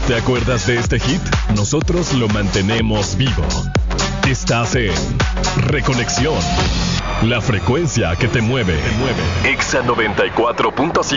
¿Te acuerdas de este hit? Nosotros lo mantenemos vivo. Estás en Reconexión. La frecuencia que te mueve. Exa 94.5.